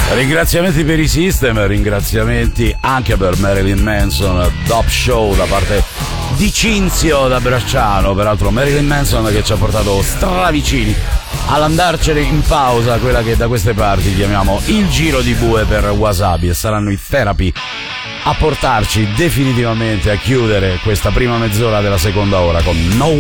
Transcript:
Ringraziamenti per i System, ringraziamenti anche per Marilyn Manson, Dope Show da parte di Cinzio da Bracciano. Peraltro Marilyn Manson che ci ha portato stravicini all'andarcene in pausa, quella che da queste parti chiamiamo il giro di bue per Wasabi, e saranno i Therapy a portarci definitivamente a chiudere questa prima mezz'ora della seconda ora con No